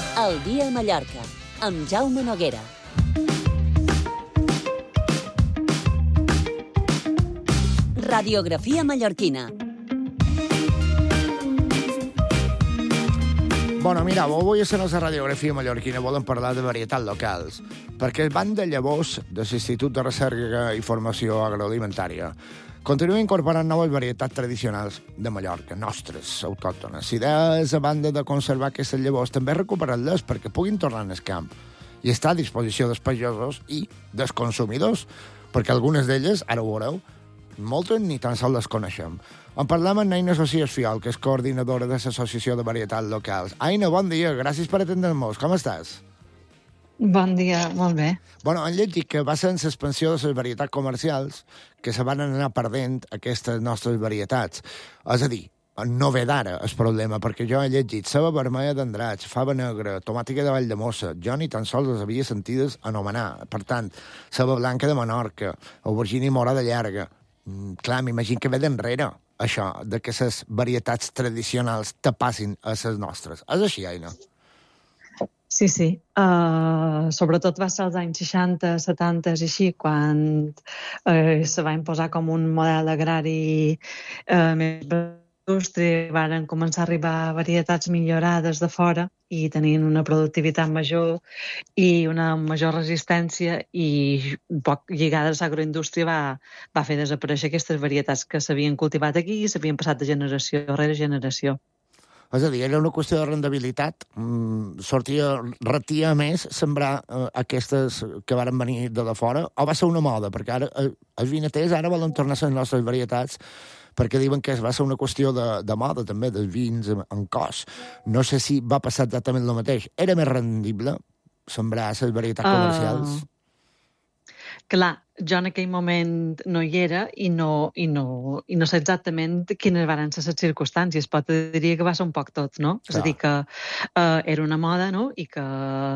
El dia a Mallorca, amb Jaume Noguera. Radiografia mallorquina. Bueno, mira, avui a la nostra radiografia mallorquina volem parlar de varietats locals, perquè el Banc de Llavors de l'Institut de Recerca i Formació Agroalimentària continua incorporant noves varietats tradicionals de Mallorca, nostres, autòctones. L'idea és, a banda de conservar aquestes llavors, també recuperar-les perquè puguin tornar al camp i estar a disposició dels pagesos i dels consumidors, perquè algunes d'elles, ara ho veureu, moltes ni tan sols les coneixem. En parlem amb Aina Socias Fiol, que és coordinadora de l'Associació de Varietats Locals. Aina, bon dia, gràcies per atendre'ns. Com estàs? Bon dia, molt bé. Bueno, han llegit que va ser en l'expansió de les varietats comercials que se van anar perdent aquestes nostres varietats. És a dir, no ve d'ara el problema, perquè jo he llegit ceba vermella d'Andratx, fava negra, tomàtica de Valldemossa, jo ni tan sols les havia sentides anomenar. Per tant, ceba blanca de Menorca, aubergina morada llarga. Clar, m'imagino que ve d'enrere, això, de que les varietats tradicionals tapassin a les nostres. És així, Aina? Sí. Sobretot va ser als anys 60, 70 i així, quan se va imposar com un model agrari més indústria, van començar a arribar varietats millorades de fora i tenien una productivitat major i una major resistència, i un poc lligada a l'agroindústria va fer desaparèixer aquestes varietats que s'havien cultivat aquí i s'havien passat de generació rere generació. És a dir, era una qüestió de rendibilitat. Retia més sembrar aquestes que varen venir de fora, o va ser una moda? Perquè ara els vinaters ara volen tornar a les nostres varietats perquè diuen que va ser una qüestió de moda, també, dels vins en cos. No sé si va passar exactament el mateix. Era més rendible sembrar les varietats comercials? Clar, jo en aquell moment no hi era i no sé exactament quines van ser les circumstàncies, però te diria que va ser un poc tot, no? És a dir, que era una moda, no? I que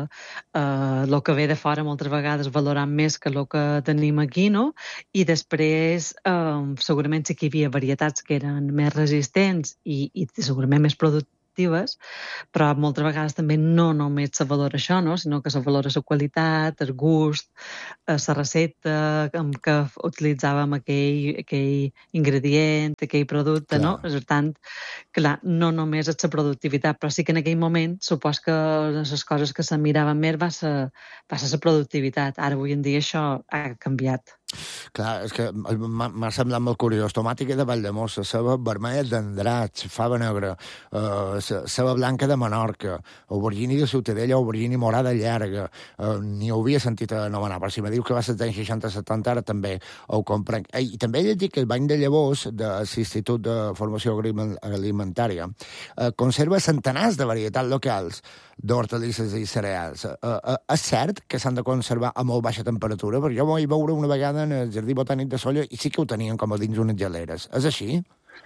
el que ve de fora moltes vegades valorant més que el que tenim aquí, no? I després segurament sí que hi havia varietats que eren més resistents i segurament més productives, però moltes vegades també no només se valora això, no? Sinó que se valora la qualitat, el gust, la recepta que utilitzàvem aquell ingredient, aquell producte, no? Per tant, clar, no només és la productivitat, però sí que en aquell moment supos que les coses que se miraven més va ser la productivitat. Ara, avui en dia, això ha canviat. Clar, és que m'ha semblat molt curiós. Tomàtica de Valldemossa, ceba vermella d'Andratx, fava negra, ceba blanca de Menorca, aubergini de Ciutadella, aubergini morada llarga. Ni ho havia sentit anomenar, però si me diu que va ser als anys 60-70, ara també ho comprenc. I també he llegit que el Banc de Llavors de l'Institut de Formació Agroalimentària conserva centenars de varietats locals d'hortalisses i cereals. És cert que s'han de conservar a molt baixa temperatura? Perquè jo vaig veure una vegada en el Jardí Botànic de Sóller i sí que ho tenien com a dins unes geleres. És així?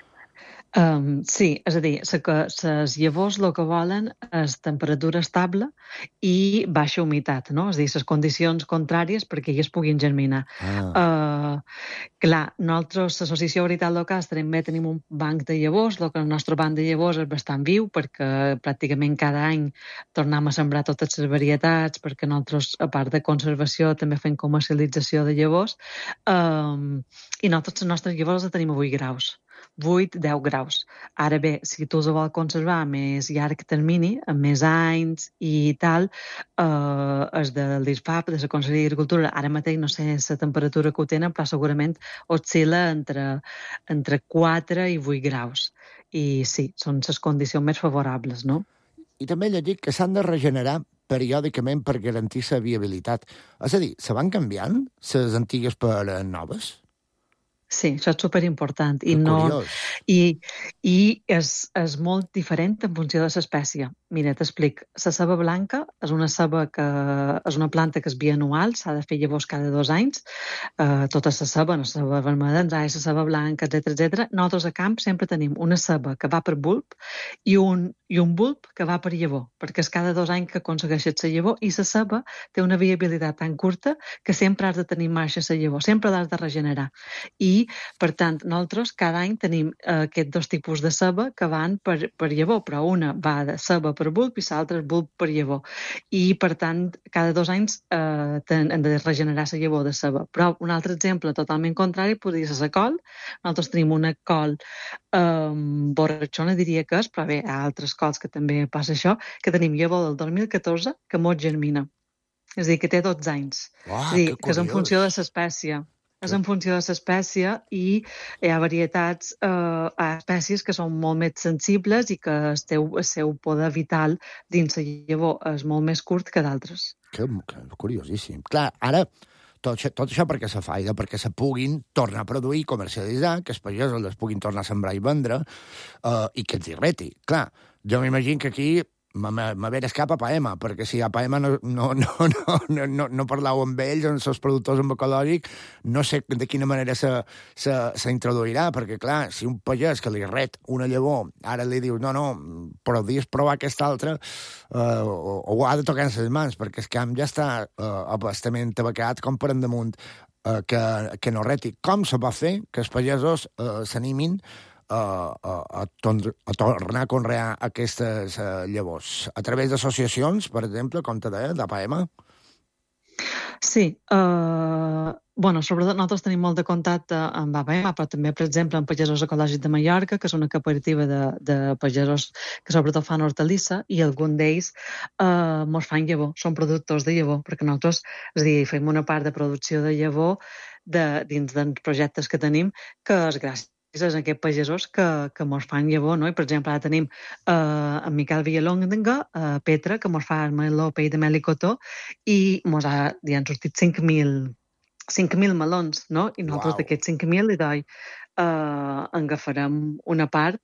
Sí, és a dir, les llavors el que volen és temperatura estable i baixa humitat, no? És a dir, les condicions contràries perquè elles puguin germinar. Clar, nosaltres, l'Associació de Varietats Locals, també tenim un banc de llavors, el nostre banc de llavors és bastant viu perquè pràcticament cada any tornem a sembrar totes les varietats, perquè nosaltres, a part de conservació, també fem comercialització de llavors, i nosaltres les nostres llavors les tenim a 8 graus. 8-10 graus. Ara bé, si tu els vols conservar a més llarg termini, amb més anys i tal, és de l'IRFAP, de la Conselleria d'Agricultura, ara mateix no sé la temperatura que ho tenen, però segurament oscil·la entre 4 i 8 graus. I sí, són les condicions més favorables, no? I també he llegit que s'han de regenerar periòdicament per garantir la viabilitat. És a dir, se van canviant les antigues per noves? Sí, això és superimportant. Curiós. I és molt diferent en funció de l'espècie. Mira, t'explic. La ceba blanca és una ceba que és una planta que és bianual, s'ha de fer llavors cada 2 anys. Tota la ceba vermella, la ceba blanca, etc. Nosaltres a camp sempre tenim una ceba que va per bulb i un bulb que va per llavor, perquè és cada 2 anys que aconsegueixes la llavor, i la ceba té una viabilitat tan curta que sempre has de tenir marxa la llavor, sempre l'has de regenerar. I I, per tant, nosaltres cada any tenim aquests dos tipus de ceba que van per llavor, però una va de ceba per bulb i l'altra bulb per llavor. I, per tant, cada 2 anys hem de regenerar la llavor de ceba. Però un altre exemple totalment contrari podria ser la col. Nosaltres tenim una col borratxona, diria que és, però bé, hi ha altres cols que també passa això, que tenim llavor del 2014 que mos germina. És a dir, que té 12 anys. Uau, és a dir, que que és en curiós. funció de l'espècie. És en funció de l'espècie i hi ha varietats, hi ha espècies que són molt més sensibles i que el seu poder vital dins la llavor és molt més curt que d'altres. Que curiosíssim. Clar, ara, tot això perquè se fa, perquè se puguin tornar a produir i comercialitzar, que els pagesos les puguin tornar a sembrar i vendre, i que els hi reti. Clar, jo m'imagino que aquí m'haveres cap a Paema, perquè si a Paema no parlau amb ells, amb els productors amb ecològic, no sé de quina manera s'introduirà, perquè, clar, si un pagès que li ret una llavor, ara li diu, no, podries provar aquesta altra, o ho ha de tocar en les mans, perquè el camp ja està abastament tabacat com per endamunt que no reti. Com se va fer que els pagesos s'animin a tornar a conrear aquestes llavors? A través d'associacions, per exemple, com te deia, d'APM? Sí. Sobretot nosaltres tenim molt de contacte amb APM, però també, per exemple, amb Pagesos Ecològics de Mallorca, que és una cooperativa de pagesos que sobretot fan hortalissa, i algun d'ells mos fan llavor, són productors de llavor, perquè nosaltres, és a dir, fem una part de producció de llavor dins dels projectes que tenim, que és gràcies a aquests pagesos que mos fan llavor, no? I, per exemple, ara tenim en Miquel Villalonga, Petra, que mos fa el meló, pell de mel i cotó, i mos han sortit 5.000 melons, no? I nosaltres d'aquests 5.000 li doi agafarem una part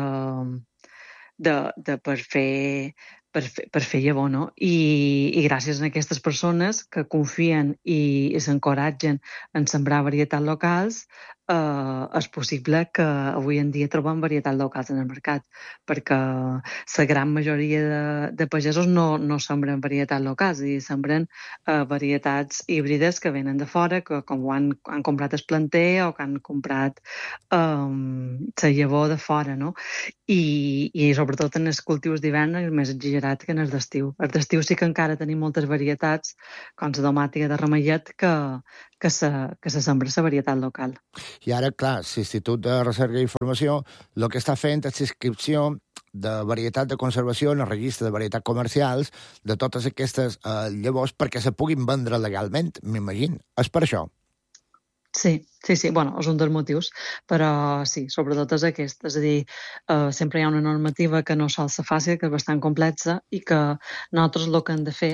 per fer llavor, no? I gràcies a aquestes persones que confien i s'encoratgen en sembrar varietats locals, és possible que avui en dia trobem varietats locals en el mercat, perquè la gran majoria de pagesos no sembren varietats locals, i sembren varietats híbrides que venen de fora, que com han comprat el planter o que han comprat la llavor de fora, no? I sobretot en els cultius d'hivern és més exagerat que en els d'estiu. Els d'estiu sí que encara tenim moltes varietats, com la domàtica de Ramellet, que se sembra la varietat local. I ara, clar, l'Institut de Recerca i Informació el que està fent és inscripció de varietat de conservació en el registre de varietats comercials de totes aquestes llavors perquè se puguin vendre legalment, m'imagino. És per això? Sí. Bueno, és un dels motius, però sí, sobretot és aquest. És a dir, sempre hi ha una normativa que no sol ser fàcil, que és bastant complexa, i que nosaltres el que hem de fer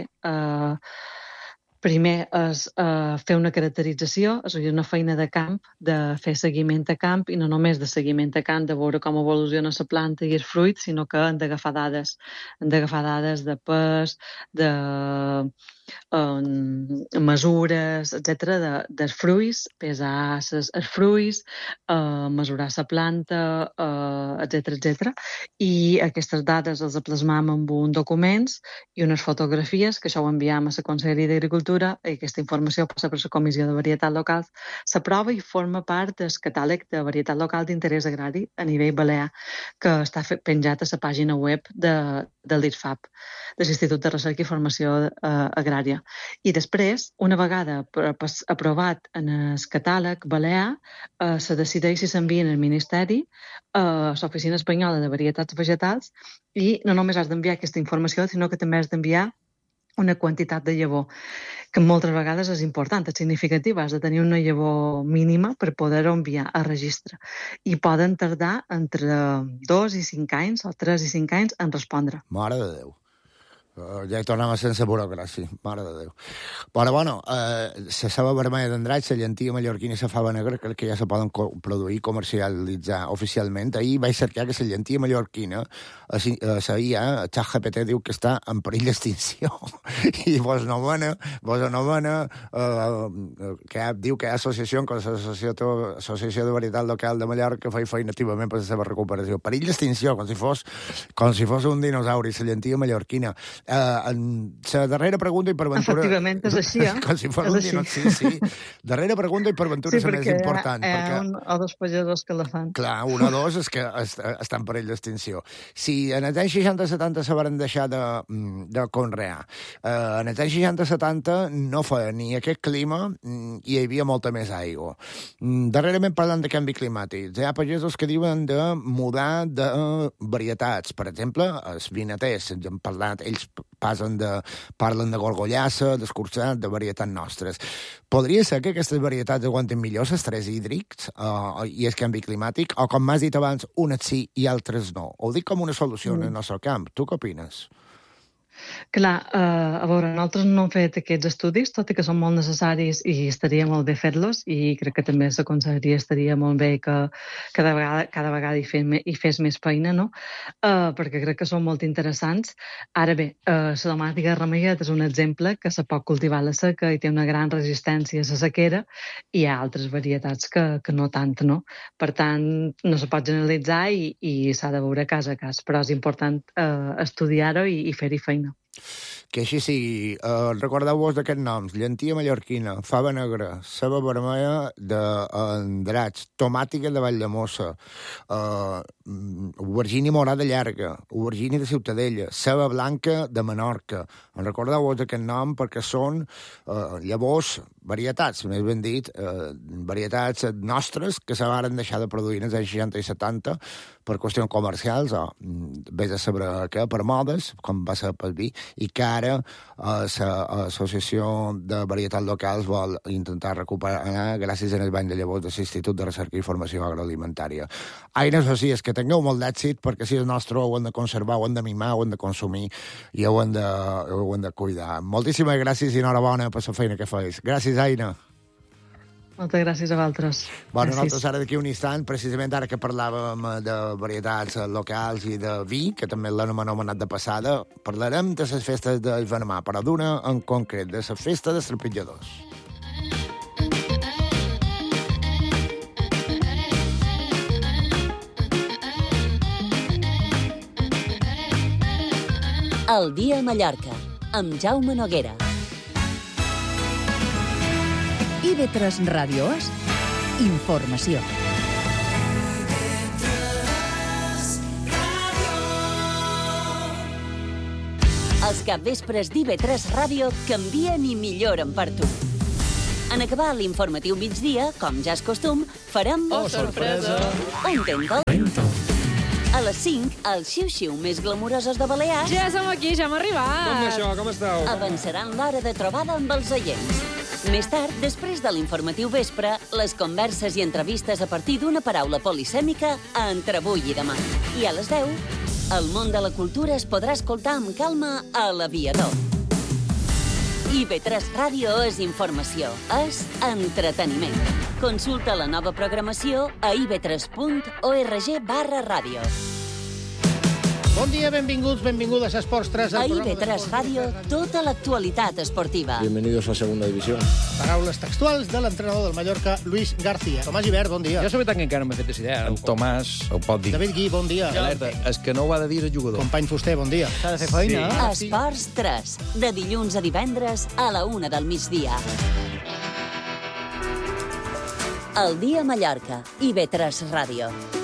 primer és fer una caracterització, és a dir, una feina de camp, de fer seguiment a camp, i no només de seguiment a camp, de veure com evoluciona la planta i el fruit, sinó que hem d'agafar dades. Hem d'agafar dades de pes, de mesures, etc., dels fruits, pesar els fruits, mesurar la planta, etc. I aquestes dades les plasmam en un documents i unes fotografies, que això ho enviem a la Conselleria d'Agricultura, i aquesta informació passa per la Comissió de Varietats Locals, s'aprova i forma part del catàleg de varietat local d'interès agrari a nivell balear, que està penjat a la pàgina web de l'IRFAP, de l'Institut de Recerca i Formació Agrària. I després, una vegada aprovat en el catàleg balear, se decideix si s'envia al Ministeri, a l'Oficina Espanyola de Varietats Vegetals, i no només has d'enviar aquesta informació, sinó que també has d'enviar una quantitat de llavor, que moltes vegades és important, és significativa, has de tenir una llavor mínima per poder-ho enviar a registre. I poden tardar entre 2 i 5 anys, o 3 i 5 anys, en respondre. Mare de Déu. Ja hi tornem sense burocràcia, mare de Déu. Però, bueno, la ceba vermella d'Andratx, la llentia mallorquina i la fava negra crec que ja se poden produir i comercialitzar oficialment. Ahir vaig cercar que la llentia mallorquina, la IA, ChatGPT diu que està en perill d'extinció. I vos nomena, que diu que hi ha associació com l'Associació de Varietat Local de Mallorca que fa feina activament per la seva recuperació. Perill d'extinció, com si fos un dinosauri, la llentia mallorquina. La darrera pregunta i per ventura... Efectivament, és així, Com si fos un dinot, sí. Darrera pregunta i per ventura és la més important. Sí, perquè hi ha un o dos pagesos que la fan. Clar, un o dos és que estan en perill d'extinció. Si en els anys 60-70 se van deixar de conrear, en els anys 60-70 no feia ni aquest clima i hi havia molta més aigua. Darrerament parlant de canvi climàtic, hi ha pagesos que diuen de mudar de varietats. Per exemple, els vinaters, hem parlat, ells parlen de gorgollassa, d'escurçat, de varietats nostres. Podria ser que aquestes varietats aguanten millor l'estrès hídric i el canvi climàtic, o com m'has dit abans, unes sí i altres no? Ho dic com una solució en el nostre camp. Tu què opines? Clar, a veure, nosaltres no hem fet aquests estudis, tot i que són molt necessaris i estaria molt bé fer-los, i crec que també la conselleria estaria molt bé que cada vegada hi fes més feina, no? Perquè crec que són molt interessants. Ara bé, la tomàtica de Remeiet és un exemple que se pot cultivar a la seca i té una gran resistència a la sequera, i hi ha altres varietats que no tant, no? Per tant, no se pot generalitzar i s'ha de veure cas a cas, però és important estudiar-ho i fer-hi feina. Que així sigui. Recordeu-vos d'aquests noms: llentia mallorquina, fava negra, ceba vermella d'Andratx, tomàtica de Valldemossa, aubergini morada llarga, aubergini de Ciutadella, ceba blanca de Menorca. Recordeu-vos d'aquest nom perquè són llavors, varietats, més ben dit, varietats nostres que se van deixar de produir en els anys 60 i 70 per qüestions comercials o vés a saber què, per modes, com va ser pel vi, i que ara l'Associació de Varietats Locals vol intentar recuperar gràcies al banc de llavors de l'Institut de Recerca i Formació Agroalimentària. Aina, això sí, és que tingueu molt d'èxit, perquè si és nostre ho hem de conservar, ho hem de mimar, ho hem de consumir i ho hem de cuidar. Moltíssimes gràcies i enhorabona per la feina que feis. Gràcies, Aina. Moltes gràcies a vosaltres. Bueno, nosaltres ara d'aquí un instant, precisament ara que parlàvem de varietats locals i de vi, que també l'hem anomenat de passada, parlarem de les festes del Venemà, però d'una en concret, de la festa dels trepitjadors. El dia a Mallorca, amb Jaume Noguera. IB3 Ràdio és informació. Els capvespres d'IB3 Ràdio canvien i milloren per tu. En acabar l'informatiu migdia, com ja és costum, farem... Oh, sorpresa! Un Tento. A les 5, els xiu-xiu més glamourosos de Balears... Ja som aquí, ja hem arribat! Com això, com esteu? Avançaran l'hora de trobada amb els oients. Més tard, després de l'informatiu vespre, les converses i entrevistes a partir d'una paraula polisèmica a Entre avui i demà. I a les 10, el món de la cultura es podrà escoltar amb calma a l'Aviador. IB3 Ràdio és informació, és entreteniment. Consulta la nova programació a ib3.org/ràdio. Bon dia, benvinguts, benvingudes a Esports 3. A IB3 Ràdio, tota l'actualitat esportiva. Bienvenidos a Segunda División. Paraules textuals de l'entrenador del Mallorca, Luis García. Tomàs Gibert, bon dia. Jo la veritat que encara no m'he fet idea. En Tomàs ho pot dir. David Gui, bon dia. Alerta, és que no ho ha de dir el jugador. Company Fuster, bon dia. S'ha de fer feina. Sí. Esports 3, de dilluns a divendres a la 1 del migdia. El dia a Mallorca, IB3 Ràdio.